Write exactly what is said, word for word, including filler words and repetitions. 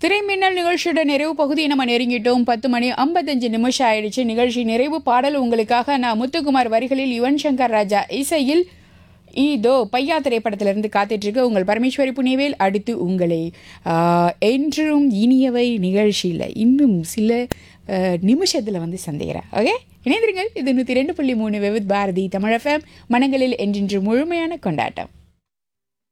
திரைமின்னல் நிகழ்ச்சியோட நிறைவு பகுதியை நம்ம நெருங்கிட்டோம். பத்து மணி ஐம்பத்தஞ்சு நிமிஷம் ஆயிடுச்சு. நிகழ்ச்சி நிறைவு பாடல் உங்களுக்காக நான் முத்துக்குமார் வரிகளில் யுவன் சங்கர் ராஜா இசையில் இதோ பையா திரைப்படத்திலிருந்து காத்துட்ருக்கு உங்கள் பரமேஸ்வரி புனிவேல். அடுத்து உங்களை என்றும் இனியவை நிகழ்ச்சியில் இன்னும் சில நிமிஷத்தில் வந்து சந்திக்கிறேன். ஓகே, இணைந்திருங்கள். இது நூற்றி ரெண்டு புள்ளி மூணு விவித் பாரதி தமிழ் எஃப்எம். மனங்களில் என்றென்று முழுமையான கொண்டாட்டம்.